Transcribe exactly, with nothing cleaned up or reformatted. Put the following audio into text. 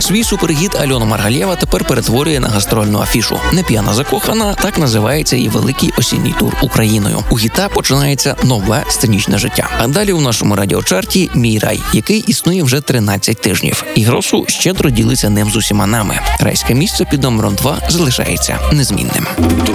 Свій супергіт Альона Маргалєва тепер перетворює на гастрольну афішу. «Не п'яна закохана» – так називається її великий осінній тур Україною. У гіта починається нове сценічне життя. А далі у нашому радіочарті «Мій рай», який існує вже тринадцять тижнів. І Гросу щедро ділиться ним з усіма нами. Райське місце під номером два залишається незмінним.